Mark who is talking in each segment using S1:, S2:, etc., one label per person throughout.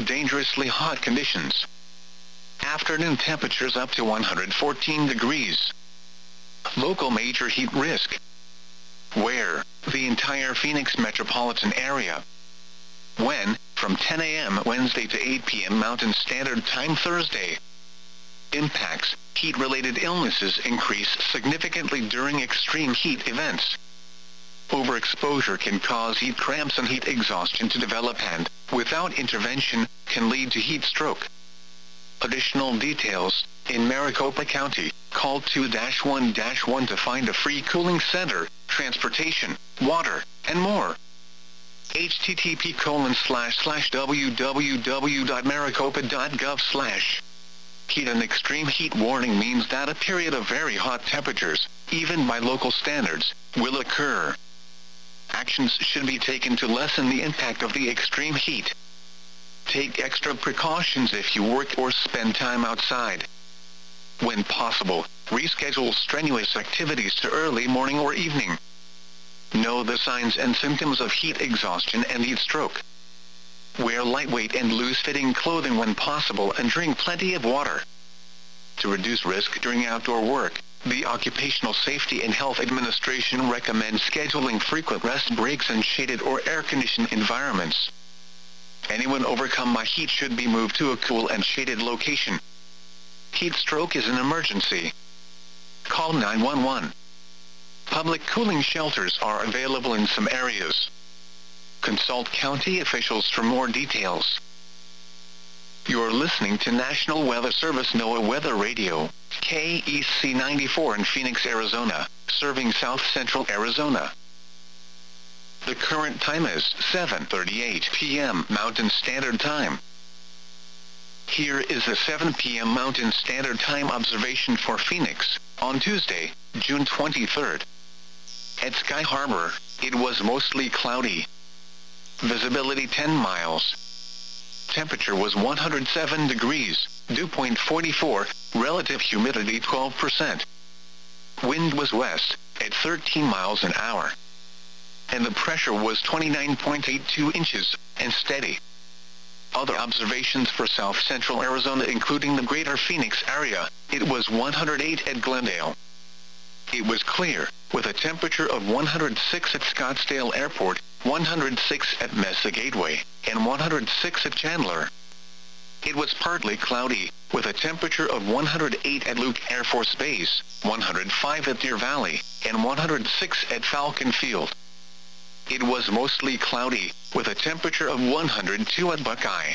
S1: dangerously hot conditions. Afternoon temperatures up to 114 degrees. Local major heat risk. Where? The entire Phoenix metropolitan area. When? From 10 a.m. Wednesday to 8 p.m. Mountain Standard Time Thursday. Impacts. Heat-related illnesses increase significantly during extreme heat events. Overexposure can cause heat cramps and heat exhaustion to develop and, without intervention, can lead to heat stroke. Additional details. In Maricopa County, call 2-1-1 to find a free cooling center, transportation, water, and more. http://www.maricopa.gov/. Heat and extreme heat warning means that a period of very hot temperatures, even by local standards, will occur. Actions should be taken to lessen the impact of the extreme heat. Take extra precautions if you work or spend time outside. When possible, reschedule strenuous activities to early morning or evening. Know the signs and symptoms of heat exhaustion and heat stroke. Wear lightweight and loose-fitting clothing when possible and drink plenty of water. To reduce risk during outdoor work, the Occupational Safety and Health Administration recommends scheduling frequent rest breaks in shaded or air-conditioned environments. Anyone overcome by heat should be moved to a cool and shaded location. Heat stroke is an emergency. Call 911. Public cooling shelters are available in some areas. Consult county officials for more details. You're listening to National Weather Service NOAA Weather Radio, KEC 94 in Phoenix, Arizona, serving South Central Arizona. The current time is 7:38 p.m. Mountain Standard Time. Here is the 7 p.m. Mountain Standard Time observation for Phoenix, on Tuesday, June 23rd. At Sky Harbor, it was mostly cloudy. Visibility 10 miles. Temperature was 107 degrees, dew point 44, relative humidity 12%. Wind was west, at 13 miles an hour. And the pressure was 29.82 inches, and steady. Other observations for South Central Arizona including the greater Phoenix area, it was 108 at Glendale. It was clear, with a temperature of 106 at Scottsdale Airport, 106 at Mesa Gateway, and 106 at Chandler. It was partly cloudy, with a temperature of 108 at Luke Air Force Base, 105 at Deer Valley, and 106 at Falcon Field. It was mostly cloudy, with a temperature of 102 at Buckeye,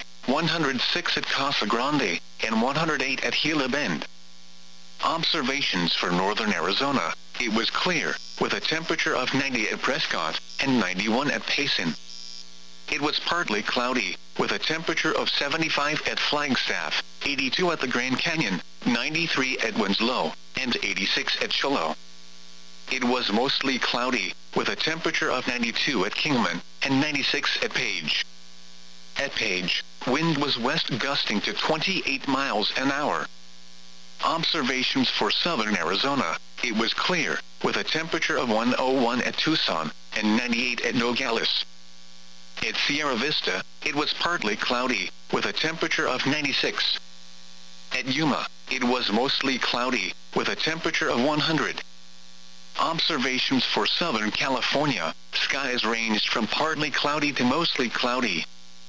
S1: 106 at Casa Grande, and 108 at Gila Bend. Observations for northern Arizona, it was clear, with a temperature of 90 at Prescott, and 91 at Payson. It was partly cloudy, with a temperature of 75 at Flagstaff, 82 at the Grand Canyon, 93 at Winslow, and 86 at Shiloh. It was mostly cloudy, with a temperature of 92 at Kingman, and 96 at Page. At Page, wind was west gusting to 28 miles an hour. Observations for southern Arizona, it was clear, with a temperature of 101 at Tucson, and 98 at Nogales. At Sierra Vista, it was partly cloudy, with a temperature of 96. At Yuma, it was mostly cloudy, with a temperature of 100. Observations for Southern California, skies ranged from partly cloudy to mostly cloudy.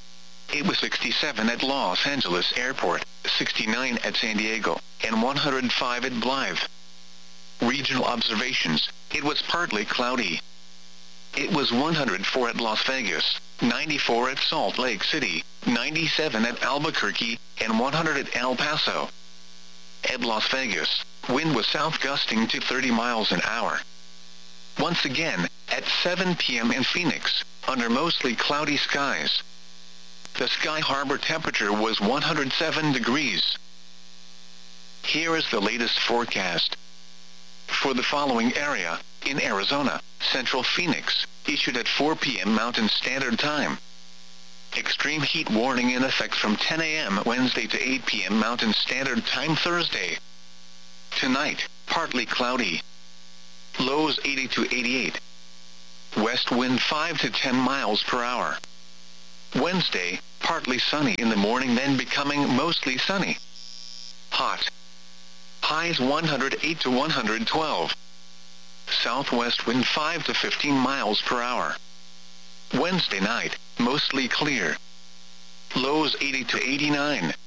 S1: It was 67 at Los Angeles Airport, 69 at San Diego, and 105 at Blythe. Regional observations, it was partly cloudy. It was 104 at Las Vegas, 94 at Salt Lake City, 97 at Albuquerque, and 100 at El Paso. At Las Vegas, wind was south gusting to 30 miles an hour. Once again, at 7 p.m. in Phoenix, under mostly cloudy skies. The Sky Harbor temperature was 107 degrees. Here is the latest forecast. For the following area, in Arizona, Central Phoenix, issued at 4 p.m. Mountain Standard Time. Extreme heat warning in effect from 10 a.m. Wednesday to 8 p.m. Mountain Standard Time Thursday. Tonight, partly cloudy. Lows 80 to 88. West wind 5 to 10 miles per hour. Wednesday, partly sunny in the morning then becoming mostly sunny. Hot. Highs 108 to 112. Southwest wind 5 to 15 miles per hour. Wednesday night, mostly clear. Lows 80 to 89.